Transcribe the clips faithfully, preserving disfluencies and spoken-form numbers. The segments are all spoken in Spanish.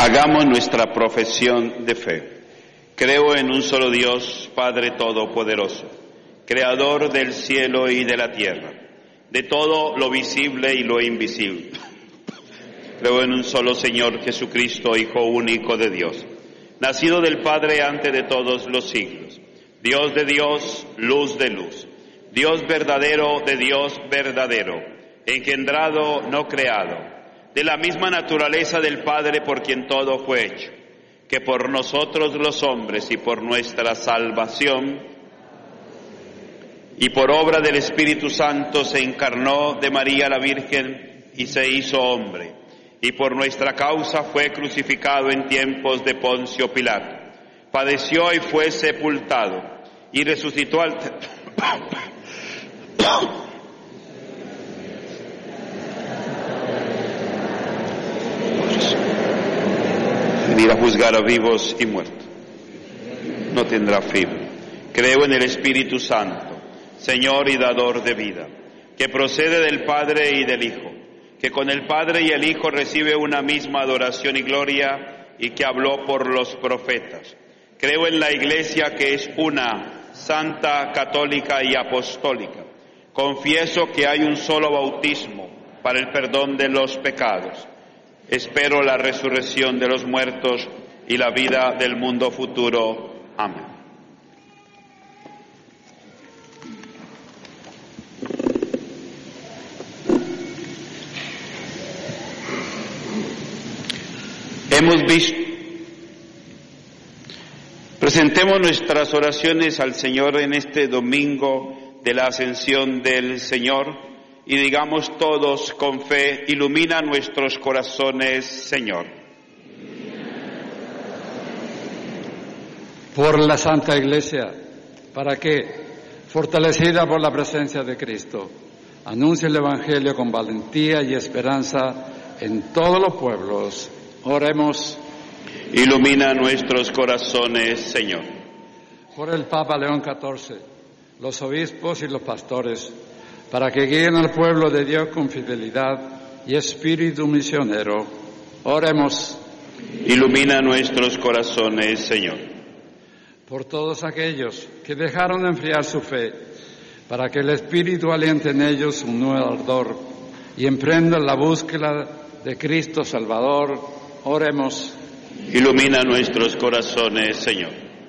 Hagamos nuestra profesión de fe. Creo en un solo Dios, Padre Todopoderoso, Creador del cielo y de la tierra, de todo lo visible y lo invisible. Creo en un solo Señor Jesucristo, Hijo único de Dios, nacido del Padre antes de todos los siglos, Dios de Dios, luz de luz, Dios verdadero de Dios verdadero, engendrado, no creado, de la misma naturaleza del Padre por quien todo fue hecho, que por nosotros los hombres y por nuestra salvación y por obra del Espíritu Santo se encarnó de María la Virgen y se hizo hombre, y por nuestra causa fue crucificado en tiempos de Poncio Pilato, padeció y fue sepultado, y resucitó al venir a juzgar a vivos y muertos. No tendrá fin. Creo en el Espíritu Santo, Señor y dador de vida, que procede del Padre y del Hijo, que con el Padre y el Hijo recibe una misma adoración y gloria, y que habló por los profetas. Creo en la Iglesia, que es una, santa, católica y apostólica. Confieso que hay un solo bautismo para el perdón de los pecados. Espero la resurrección de los muertos y la vida del mundo futuro. Amén. Hemos visto. Presentemos nuestras oraciones al Señor en este domingo de la Ascensión del Señor. Y digamos todos con fe: ilumina nuestros corazones, Señor. Por la Santa Iglesia, para que, fortalecida por la presencia de Cristo, anuncie el Evangelio con valentía y esperanza en todos los pueblos. Oremos. Ilumina nuestros corazones, Señor. Por el Papa León catorce, los obispos y los pastores, para que guíen al pueblo de Dios con fidelidad y espíritu misionero. Oremos. Ilumina nuestros corazones, Señor. Por todos aquellos que dejaron de enfriar su fe, para que el Espíritu aliente en ellos un nuevo ardor y emprendan la búsqueda de Cristo Salvador. Oremos. Ilumina nuestros corazones, Señor.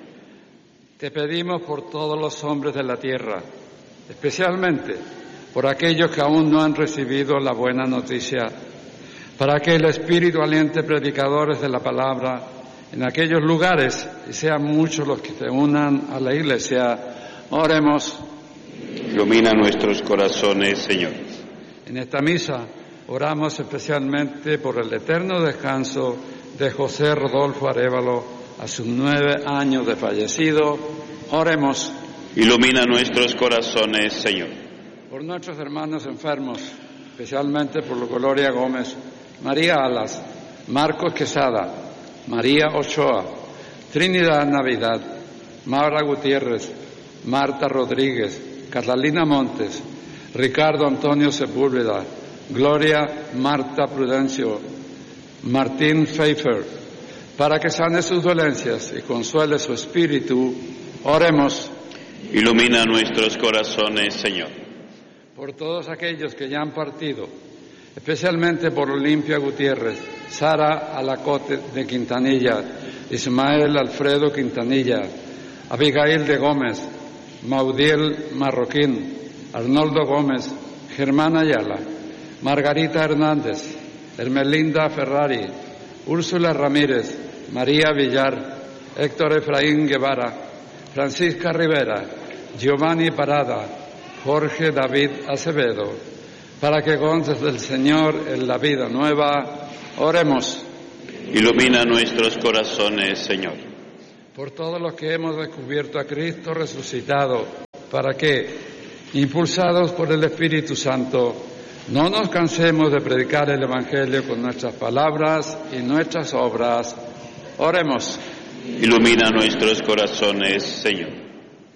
Te pedimos por todos los hombres de la tierra, especialmente por aquellos que aún no han recibido la buena noticia, para que el Espíritu aliente predicadores de la palabra en aquellos lugares y sean muchos los que se unan a la Iglesia. Oremos. Ilumina nuestros corazones, Señor. En esta misa oramos especialmente por el eterno descanso de José Rodolfo Arévalo a sus nueve años de fallecido. Oremos. Ilumina nuestros corazones, Señor. Por nuestros hermanos enfermos, especialmente por Gloria Gómez, María Alas, Marcos Quesada, María Ochoa, Trinidad Navidad, Maura Gutiérrez, Marta Rodríguez, Catalina Montes, Ricardo Antonio Sepúlveda, Gloria Marta Prudencio, Martín Pfeiffer, para que sane sus dolencias y consuele su espíritu. Oremos. Ilumina nuestros corazones, Señor. Por todos aquellos que ya han partido, especialmente por Olimpia Gutiérrez, Sara Alacote de Quintanilla, Ismael Alfredo Quintanilla, Abigail de Gómez, Maudiel Marroquín, Arnoldo Gómez, Germán Ayala, Margarita Hernández, Hermelinda Ferrari, Úrsula Ramírez, María Villar, Héctor Efraín Guevara, Francisca Rivera, Giovanni Parada, Jorge David Acevedo, para que goces del Señor en la vida nueva. Oremos. Ilumina nuestros corazones, Señor. Por todos los que hemos descubierto a Cristo resucitado, para que, impulsados por el Espíritu Santo, no nos cansemos de predicar el Evangelio con nuestras palabras y nuestras obras. Oremos. Ilumina nuestros corazones, Señor.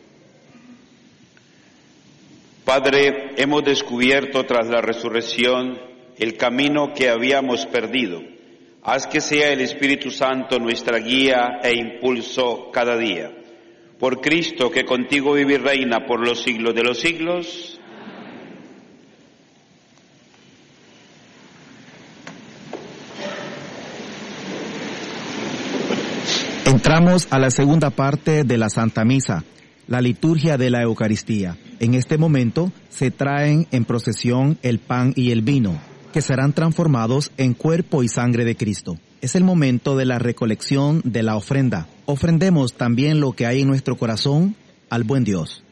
Padre, hemos descubierto tras la resurrección el camino que habíamos perdido. Haz que sea el Espíritu Santo nuestra guía e impulso cada día. Por Cristo, que contigo vive y reina por los siglos de los siglos. Entramos a la segunda parte de la Santa Misa, la liturgia de la Eucaristía. En este momento se traen en procesión el pan y el vino, que serán transformados en cuerpo y sangre de Cristo. Es el momento de la recolección de la ofrenda. Ofrendemos también lo que hay en nuestro corazón al buen Dios.